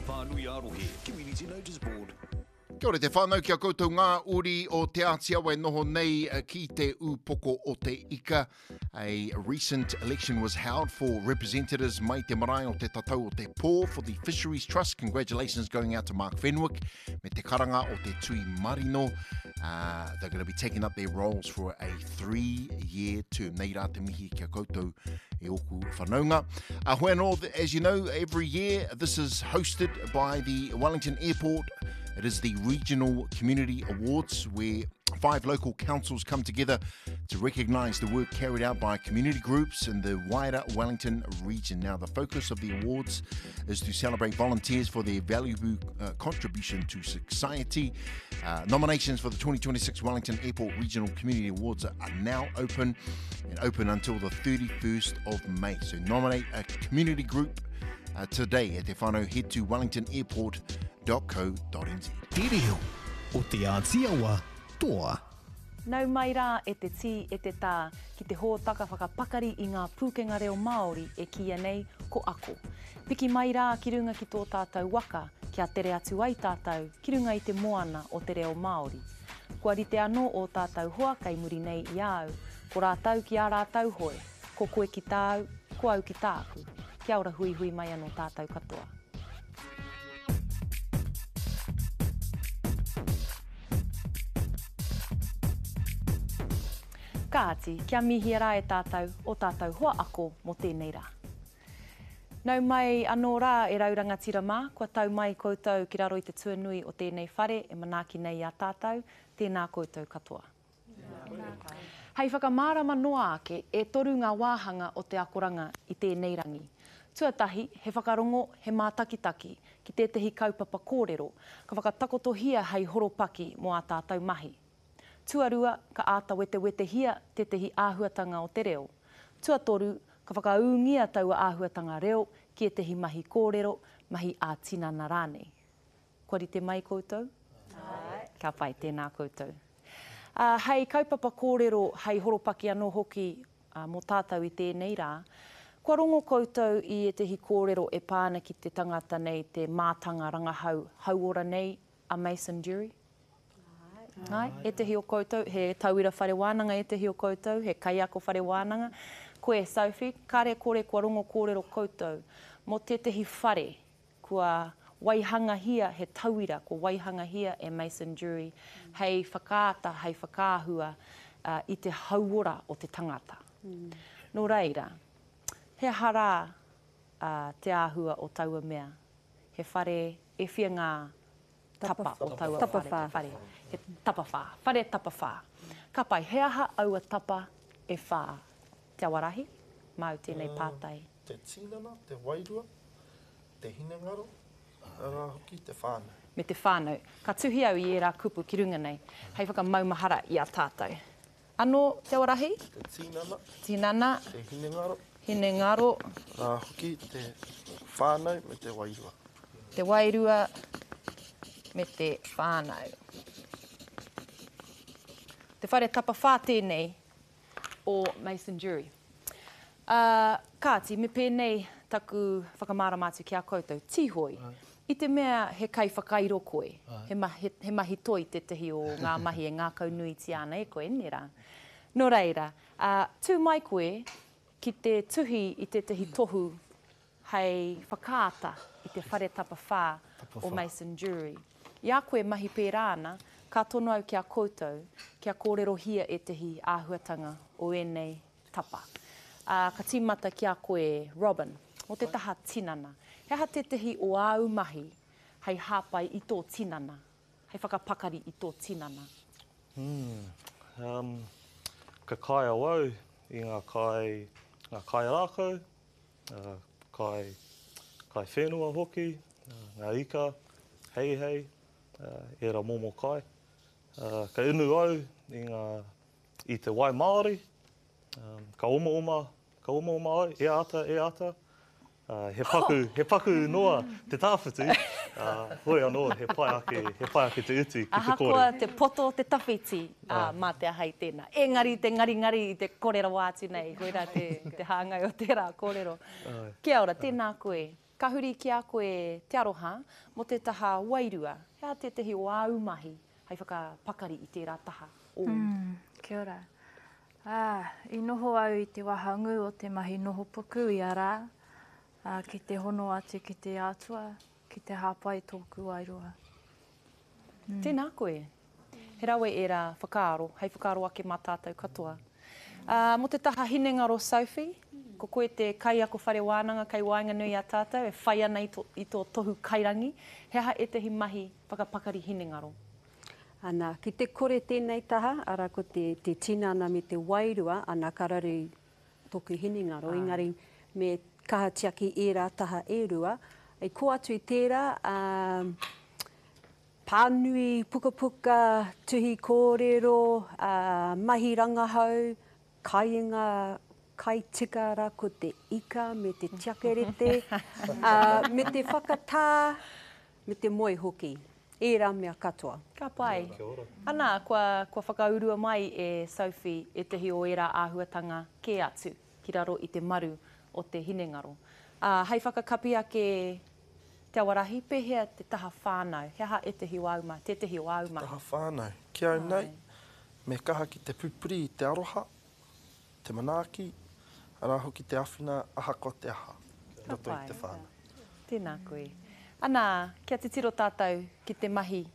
whānui arohe, Community Notice Board. Kia ora te whānau kia koutou ngā uri o te Ātiawa noho nei ki te upoko o te ika. A recent election was held for representatives mai te marae o te tatau o te pō for the Fisheries Trust. Congratulations going out to Mark Fenwick. Me te karanga o te Tui Marino. They're going to be taking up their roles for a 3-year term. Nei rā te mihi kia koutou e oku whanaunga. Hoeno, as you know, every year this is hosted by the Wellington Airport. It is the Regional Community Awards, where 5 local councils come together to recognise the work carried out by community groups in the wider Wellington region. Now, the focus of the awards is to celebrate volunteers for their valuable contribution to society. Nominations for the 2026 Wellington Airport Regional Community Awards are now open and open until the 31st of May. So nominate a community group today at te whānau. Head to wellingtonairport.co.nz. Te reo o te Ātiawa toa. Nau mai rā e te tī e te tā ki te hōtaka whakapakari i ngā pūkenga reo Māori e kia nei ko ako. Piki mai rā ki runga ki tō tātou waka, kia tere atu ai tātou ki runga i te moana o te reo Māori. Kua rite anō o tātou hoa kai muri nei i au, ko rātau ki a rātau hoe, ko koe ki tāu, ko au ki tāku. Kia ora hui hui mai anō tātou katoa. Kāti, kia mihi rā e tātou o tātou hoa ako mo tēnei rā. Nau mai anō rā e rauranga tira mā, kua tau mai koutou ki raro i te tuanui o tēnei whare e manaaki nei a tātou, tēnā koutou katoa. Hei whakamārama noa ake e toru ngā wāhanga o te akoranga i tēnei rangi. Tuatahi, he whakarongo, he mātakitaki ki tētahi kaupapa kōrero, ka whakatakotohia hei horopaki mo a tātou mahi. Tuarua, ka āta wete hia tētahi āhuatanga o te reo. Tuatoru, ka whakaungia taua āhuatanga reo ki tehi mahi kōrero, mahi ātinana rānei. Kua rite mai koutou? Ai. Ka pai tēnā koutou. Hei kaupapa kōrero, hei horopaki anō hoki mo tātou i tēnei rā, kua rongo koutou i tehi kōrero e pāna ki te tangata nei te mātanga rangahau, hauora nei a Mason Jury. Ai, e tehi o koutou, he tauira whare wānanga e tehi o koutou, he kaiako whare wānanga. Koe, Sophie, kare kore kua rongo kōrero koutou. Mo tehi whare, kua waihanga hia, he tauira, kua waihanga hia e Mason Jury, hei whakaata, hei whakaahua i te hauora o te tangata. Nō reira, he hara te āhua o taua mea. He whare e whia ngā tapa o taua whare. He tapawhā, whare tapawhā. Ka pai, he aha aua tapa e whā. Te awarahi, mau tēnei pātai. Te tinana, te wairua, te hinengaro, rā hoki te whānau. Me te whānau. Ka tuhi au i e rā kupu ki runga nei. Hei whakamaumahara i a tātou. Anō te awarahi? Te tinana. Tinana. Te hinengaro. Hinengaro. Rā hoki te whānau me te wairua. Te wairua me te whānau. Te whare tapawhā tēnei o Mason Jury. Kāti, me pēnei taku whakamārama atu ki a koutou, tihoi. I te mea he kai whakairo koe, he mahi toi te tehi o ngā mahi e ngā kaunui ti ana e koe, nera. Nō reira, tū mai koe ki te tuhi i te tehi tohu hei whakaata i te whare tapawhā o Mason Jury. I a koe mahi pērāna, ka tono au ki a koutou, ki a kōrero hia e tehi āhuatanga o enei tapa. Ka tīmata ki a koe Robin, o te taha tinana. He aha te tehi o āu mahi, hei hāpai i tō tinana, hei whakapakari i tō tinana. Ka kai au i ngā kai rākau, kai whenua hoki, ngā ika, hei, e rā momo kai. Ka inu au i te wai Māori, ka oma au, e ata. He paku noa te tāwhitu, hoi anō, he pai ake te utu ki te kore. Ahakoa te poto te tawhiti, mā te ahai tēnā. Engari te ngari i te kōrero wātu nei, koe rā te hāngai o tērā kōrero. Kia ora, tēnā koe, ka huri ki a koe te aroha mo te taha wairua. Hea te tehi o aumahi hei whakapakari i tērā taha o. Kia ora. I noho au i te wahangu o te mahi noho puku i a rā, ki te hono atu ki te atua, ki te hāpai tōku wairua. Tēnā koe. He rawe e rā whakaaro, hei whakaaro ake mā tātou katoa. Mo te taha hinengaro Sophie, ko koe te kai ako whare wānanga kai wainga nui a tātou, e whai ana i tō tohu kairangi. Hea e tehi mahi whakapakari hinengaro. Ana, ki te kore tēnei taha, ara ko te tinana me te wairua, ana karari toku hinengaro, engari me kahatiaki e rā taha e rua. E ko atu i tērā, pānui, puka, tuhi kōrero, mahi rangahau, kaiinga, kai tika rā ko te ika, me te tiakerete, me te whakatā, me te moe hoki. E rā mea katoa. Ka pai. Ana, kua whakaurua mai e Sophie e tehi o e rā āhuatanga ke atu ki raro i te maru o te hinengaro. Hei whakakapi ake te awarahi, pehea te taha whānau. Hea e tehi o auma, te tehi o auma. Taha whānau. Kia au nei, me kaha ki te pupuri i te aroha, te manaaki, ara hoki te awhina, aha ko te aha. Roto i te whānau. Tēnā koe. Ana, kia te tiro tātou ki te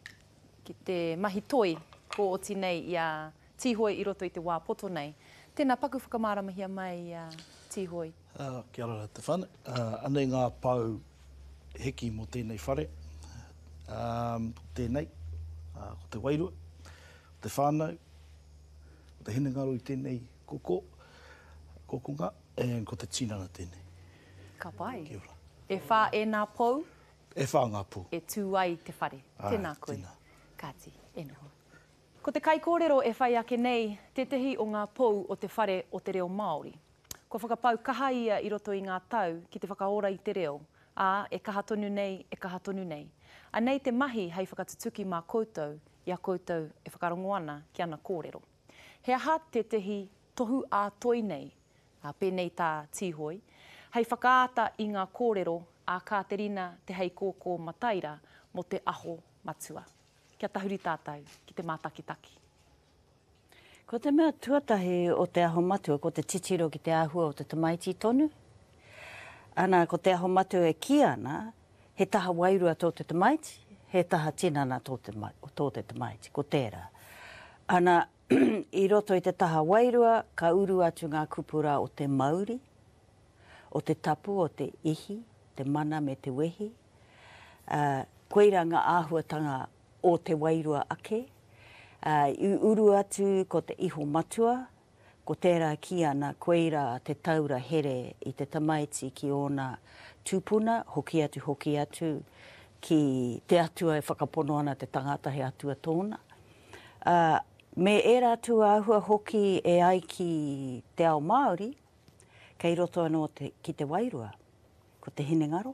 mahi toi ko oti nei i a tihoi i roto i te wā poto nei. Tēnā paku whakamaramahia mai i a tihoi. Kia ora te whānau. Anei ngā pau heki mo tēnei whare. Tēnei, ko te wairua, ko te whānau, ko te hinengaro i tēnei koko, kokonga, ko te tinana tēnei. Ka pai. Kia ora. E whā e nā pou? E whā ngā pū. E tū ai te whare. Tēnā koe. Tēnā. Kāti, e noho. Ko te kai kōrero e whai ake nei, te tehi o ngā pou o te whare o te reo Māori. Ko whakapau kaha ia i roto i ngā tau ki te whakaora i te reo. E kaha tonu nei, e kaha tonu nei. A nei te mahi hei whakatutuki mā koutou, i a koutou e whakarongo ana ki ana kōrero. He aha te tehi tohu a toi nei, pēnei tā tihoi, hei whakaata i ngā kōrero a Katerina te hei kōkō mataira mo te aho matua. Kia tahuri tātou ki te mātakitaki. Ko te mea tuatahi o te aho matua, ko te titiro ki te āhua o te tamaiti tonu. Ana, ko te aho matua e ki ana, he taha wairua tō te tamaiti, he taha tinana tō te tamaiti, ko tērā. Ana, i roto i te taha wairua, ka uru atu ngā kupura o te Māori, o te tapu, o te ihi, te mana me te wehi. Koeira ngā āhuatanga o te wairua ake. I uru atu ko te iho matua, ko tērā ki ana koeira te taura here i te tamaiti ki ona tūpuna, hoki atu ki te atua e whakapono ana te tangata he atua tōna. Me e rātu āhua hoki e ai ki te ao Māori, kei roto anō ki te wairua. Ko te hinengaro.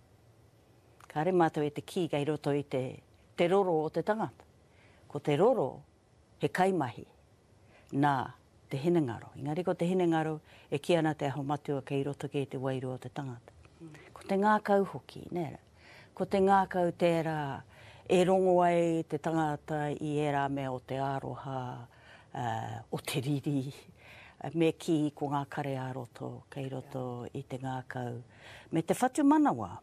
Ka re mātou e te ki kei roto i te roro o te tangata. Ko te roro he kaimahi nā te hinengaro. Engari ko te hinengaro e ki ana te aho matua kei roto ki te wairua o te tangata. Ko te ngākau hoki, nera. Ko te ngākau tērā e rongo ai te tangata i e rā mea o te aroha, o te riri, me ki ko ngā kare ā roto, kei roto i te ngākau. Me te whatu manawa,